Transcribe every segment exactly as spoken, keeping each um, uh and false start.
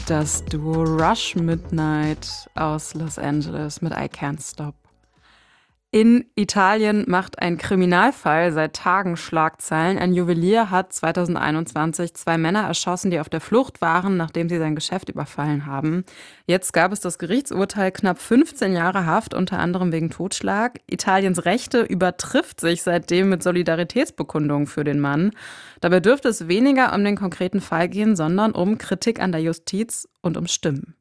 das Duo Rush Midnight aus Los Angeles mit I Can't Stop. In Italien macht ein Kriminalfall seit Tagen Schlagzeilen. Ein Juwelier hat zweitausendeinundzwanzig zwei Männer erschossen, die auf der Flucht waren, nachdem sie sein Geschäft überfallen haben. Jetzt gab es das Gerichtsurteil, knapp fünfzehn Jahre Haft, unter anderem wegen Totschlag. Italiens Rechte übertrifft sich seitdem mit Solidaritätsbekundungen für den Mann. Dabei dürfte es weniger um den konkreten Fall gehen, sondern um Kritik an der Justiz und um Stimmen.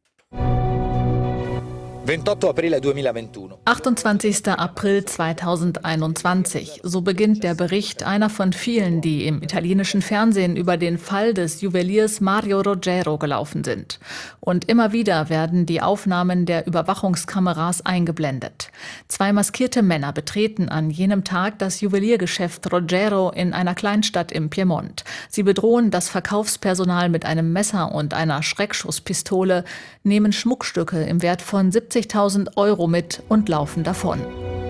achtundzwanzigster April zweitausendeinundzwanzig. So beginnt der Bericht einer von vielen, die im italienischen Fernsehen über den Fall des Juweliers Mario Roggero gelaufen sind. Und immer wieder werden die Aufnahmen der Überwachungskameras eingeblendet. Zwei maskierte Männer betreten an jenem Tag das Juweliergeschäft Roggero in einer Kleinstadt im Piemont. Sie bedrohen das Verkaufspersonal mit einem Messer und einer Schreckschusspistole, nehmen Schmuckstücke im Wert von siebzigtausend Euro mit und laufen davon.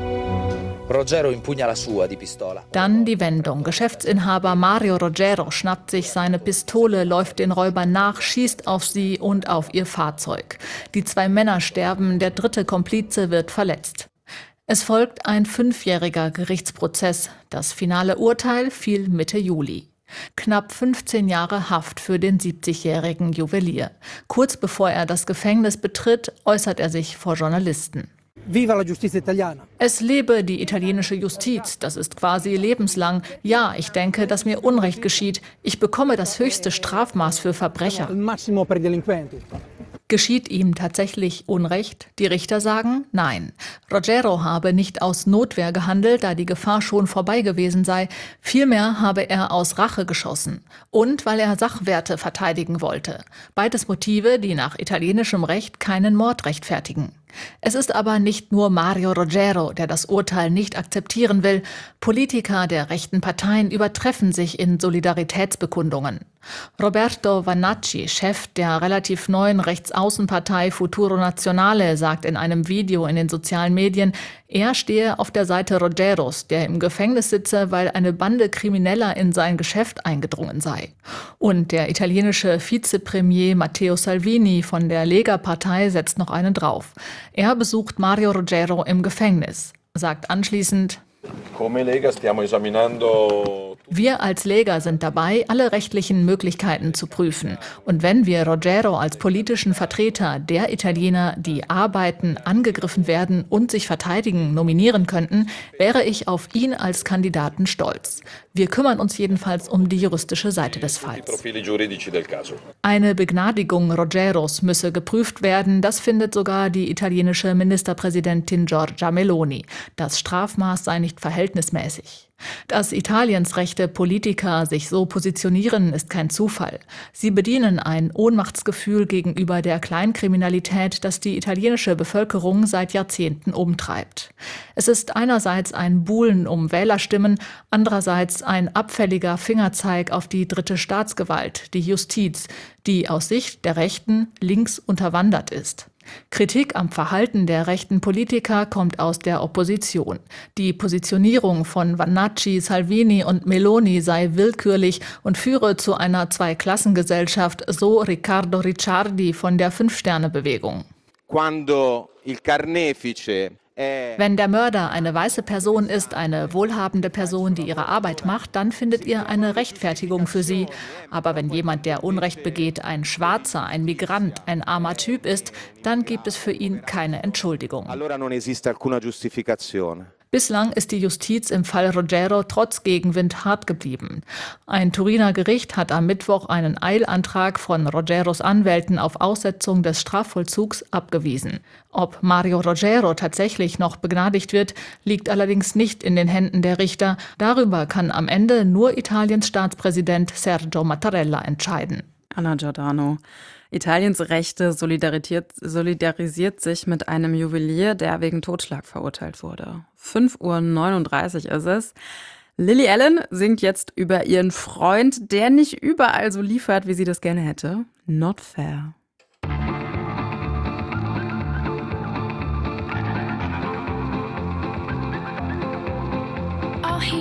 Dann die Wendung. Geschäftsinhaber Mario Roggero schnappt sich seine Pistole, läuft den Räubern nach, schießt auf sie und auf ihr Fahrzeug. Die zwei Männer sterben, der dritte Komplize wird verletzt. Es folgt ein fünfjähriger Gerichtsprozess. Das finale Urteil fiel Mitte Juli. Knapp fünfzehn Jahre Haft für den siebzigjährigen Juwelier. Kurz bevor er das Gefängnis betritt, äußert er sich vor Journalisten. Viva la giustizia italiana. Es lebe die italienische Justiz, das ist quasi lebenslang. Ja, ich denke, dass mir Unrecht geschieht. Ich bekomme das höchste Strafmaß für Verbrecher. Il massimo per i delinquenti. Geschieht ihm tatsächlich Unrecht? Die Richter sagen nein. Roggero habe nicht aus Notwehr gehandelt, da die Gefahr schon vorbei gewesen sei. Vielmehr habe er aus Rache geschossen. Und weil er Sachwerte verteidigen wollte. Beides Motive, die nach italienischem Recht keinen Mord rechtfertigen. Es ist aber nicht nur Mario Roggero, der das Urteil nicht akzeptieren will. Politiker der rechten Parteien übertreffen sich in Solidaritätsbekundungen. Roberto Vannacci, Chef der relativ neuen Rechtsaußenpartei Futuro Nazionale, sagt in einem Video in den sozialen Medien, er stehe auf der Seite Roggeros, der im Gefängnis sitze, weil eine Bande Krimineller in sein Geschäft eingedrungen sei. Und der italienische Vizepremier Matteo Salvini von der Lega-Partei setzt noch einen drauf. Er besucht Mario Roggero im Gefängnis, sagt anschließend: Wir als Lega sind dabei, alle rechtlichen Möglichkeiten zu prüfen. Und wenn wir Roggero als politischen Vertreter der Italiener, die arbeiten, angegriffen werden und sich verteidigen, nominieren könnten, wäre ich auf ihn als Kandidaten stolz. Wir kümmern uns jedenfalls um die juristische Seite des Falls. Eine Begnadigung Roggeros müsse geprüft werden, das findet sogar die italienische Ministerpräsidentin Giorgia Meloni. Das Strafmaß sei nicht verhältnismäßig. Dass Italiens rechte Politiker sich so positionieren, ist kein Zufall. Sie bedienen ein Ohnmachtsgefühl gegenüber der Kleinkriminalität, das die italienische Bevölkerung seit Jahrzehnten umtreibt. Es ist einerseits ein Buhlen um Wählerstimmen, andererseits ein abfälliger Fingerzeig auf die dritte Staatsgewalt, die Justiz, die aus Sicht der Rechten links unterwandert ist. Kritik am Verhalten der rechten Politiker kommt aus der Opposition. Die Positionierung von Vannacci, Salvini und Meloni sei willkürlich und führe zu einer Zweiklassengesellschaft, so Riccardo Ricciardi von der Fünf-Sterne-Bewegung. Quando il carnefice Wenn der Mörder eine weiße Person ist, eine wohlhabende Person, die ihre Arbeit macht, dann findet ihr eine Rechtfertigung für sie. Aber wenn jemand, der Unrecht begeht, ein Schwarzer, ein Migrant, ein armer Typ ist, dann gibt es für ihn keine Entschuldigung. allora non esiste alcuna giustificazione. Bislang ist die Justiz im Fall Roggero trotz Gegenwind hart geblieben. Ein Turiner Gericht hat am Mittwoch einen Eilantrag von Roggeros Anwälten auf Aussetzung des Strafvollzugs abgewiesen. Ob Mario Roggero tatsächlich noch begnadigt wird, liegt allerdings nicht in den Händen der Richter. Darüber kann am Ende nur Italiens Staatspräsident Sergio Mattarella entscheiden. Anna Giordano. Italiens Rechte solidarisiert, solidarisiert sich mit einem Juwelier, der wegen Totschlag verurteilt wurde. fünf Uhr neununddreißig ist es. Lily Allen singt jetzt über ihren Freund, der nicht überall so liefert, wie sie das gerne hätte. Not fair.